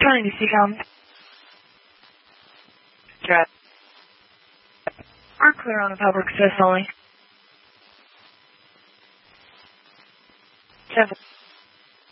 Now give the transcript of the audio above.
trying to seek out are clear on a public access only. 7.